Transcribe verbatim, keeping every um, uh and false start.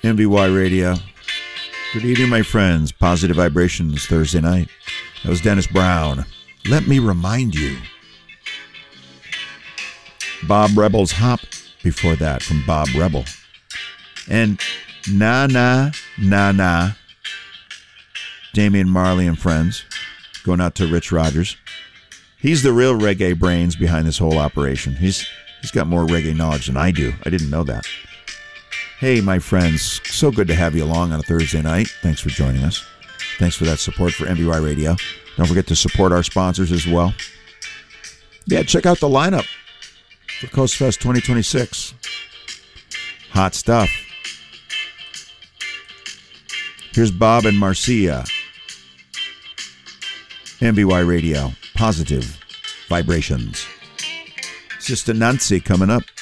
M V Y Radio. Good evening, my friends. Positive Vibrations Thursday night. That was Dennis Brown. Let me remind you. Bob Rebel's Hop before that from Bob Rebel. And Na Na Na Na. Damian Marley and Friends. Going out to Rich Rogers. He's the real reggae brains behind this whole operation. He's He's got more reggae knowledge than I do. I didn't know that. Hey, my friends. So good to have you along on a Thursday night. Thanks for joining us. Thanks for that support for M V Y Radio. Don't forget to support our sponsors as well. Yeah, check out the lineup for Coast Fest twenty twenty-six. Hot stuff. Here's Bob and Marcia. M V Y Radio. Positive Vibrations. Sister Nancy coming up.